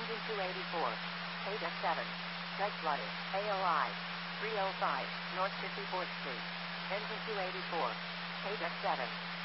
Engine 284. KDEC 7. Deck flooded. AOI. 305. North 54th Street. Engine 284. KDEC 7.